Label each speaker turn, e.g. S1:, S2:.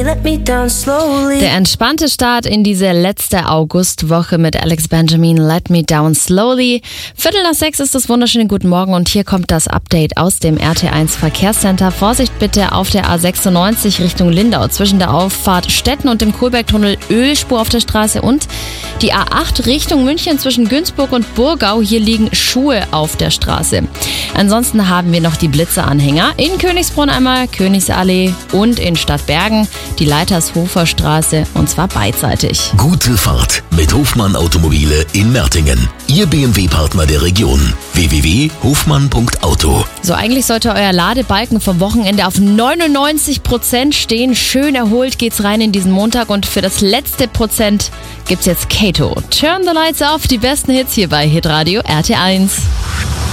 S1: let me down slowly.
S2: Der entspannte Start in diese letzte Augustwoche mit Alex Benjamin, Let Me Down Slowly. 5:45 ist das wunderschöne Guten Morgen und hier kommt das Update aus dem RT1 Verkehrscenter. Vorsicht bitte auf der A96 Richtung Lindau zwischen der Auffahrt Stetten und dem Kohlbergtunnel, Ölspur auf der Straße und die A8 Richtung München zwischen Günzburg und Burgau. Hier liegen Schuhe auf der Straße. Ansonsten haben wir noch die Blitzeranhänger in Königsbrunn einmal, Königsallee und in Stadtbergen die Leitershofer Straße und zwar beidseitig.
S3: Gute Fahrt mit Hofmann Automobile in Mertingen. Ihr BMW-Partner der Region. www.hofmann.auto.
S2: So, eigentlich sollte euer Ladebalken vom Wochenende auf 99% stehen. Schön erholt geht's rein in diesen Montag und für das letzte Prozent gibt's jetzt Kato. Turn the Lights Off, die besten Hits hier bei Hitradio RT1.